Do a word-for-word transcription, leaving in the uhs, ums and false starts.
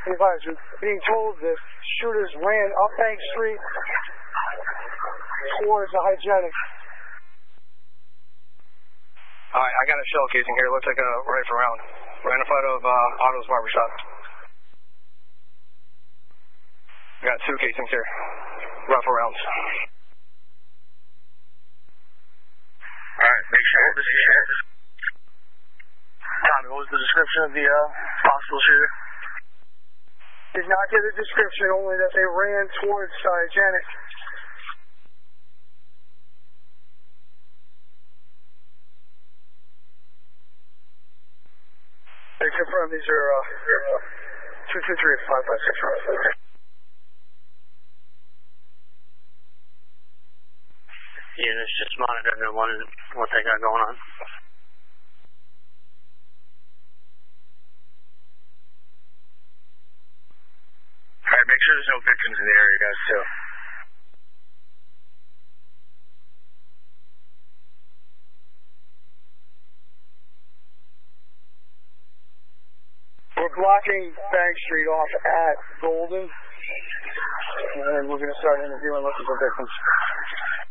Advisor, being told that shooters ran up Bank Street towards the Hygienic. Alright, I got a shell casing here. Looks like a rifle round. Right in front of uh, Otto's Barbershop. I got two casings here. Rifle rounds. Alright, make sure this is shit. Tommy, what was the description of the uh, possible shooter? Did not get a description, only that they ran towards uh, Hygienic. They confirm these are uh, two two three five five six. Units just monitoring and wondering what they got going on. Alright, make sure there's no victims in the area, guys, too. We're blocking Bank Street off at Golden, and we're going to start interviewing, looking for victims.